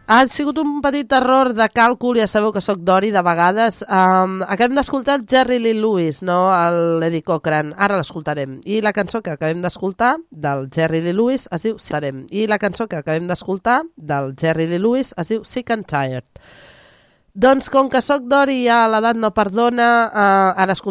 Ha sigut un petit error de càlcul, ja sabeu que sóc d'Ori de vegades. Acabem d'escoltar el Jerry Lee Lewis, no l'Eddie Cochran. Ara l'escoltarem. I la cançó que acabem d'escoltar del Jerry Lee Lewis es diu Sick and Tired. Doncs com que sóc d'Ori i ja l'edat no perdona, ara escoltarem